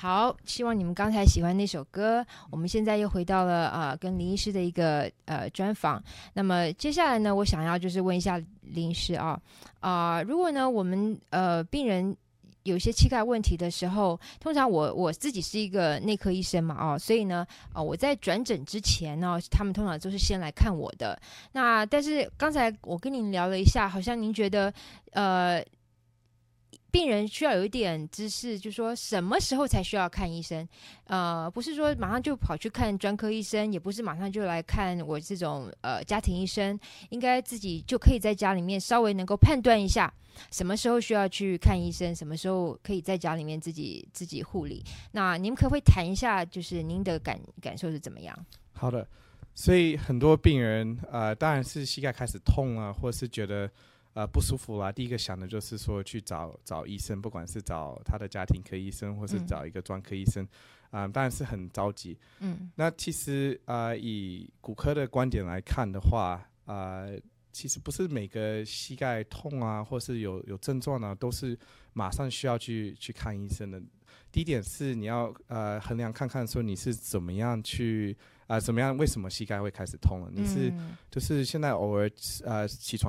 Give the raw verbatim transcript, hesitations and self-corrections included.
好，希望你们刚才喜欢那首歌。我们现在又回到了呃跟林医师的一个呃专访。那么接下来呢，我想要就是问一下林医师啊啊、呃，如果呢我们呃病人有一些膝盖问题的时候，通常我我自己是一个内科医生嘛，哦，所以呢，呃，我在转诊之前呢，他们通常都是先来看我的。那但是刚才我跟您聊了一下，好像您觉得，呃，病人需要有一点知识，就是说什么时候才需要看医生，呃，不是说马上就跑去看专科医生，也不是马上就来看我这种呃家庭医生，应该自己就可以在家里面稍微能够判断一下。什么时候需要去看医生，什么时候可以在家里面自己自己护理。那您可不可以谈一下，就是您的感感受是怎么样？ 好的，所以很多病人呃，当然是膝盖开始痛啊，或是觉得呃不舒服啦，第一个想的就是说去找找医生，不管是找他的家庭科医生，或是找一个专科医生，啊、嗯呃，当然是很着急。嗯，那其实呃，以骨科的观点来看的话，呃。其实不是每个膝盖痛啊，或是有有症状啊，都是马上需要去去看医生的。第一点是你要呃衡量看看说你是怎么样去啊、呃、怎么样为什么膝盖会开始痛了？你是、嗯、就是现在偶尔呃起床